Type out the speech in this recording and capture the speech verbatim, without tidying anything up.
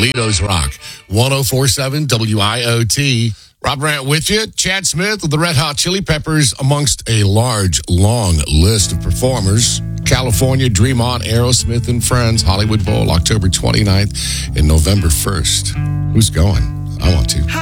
Toledo's Rock. ten forty-seven W I O T. Rob Brandt with you. Chad Smith of the Red Hot Chili Peppers amongst a large, long list of performers. California, Dream On, Aerosmith and Friends, Hollywood Bowl, October twenty-ninth and November first. Who's going? I want to.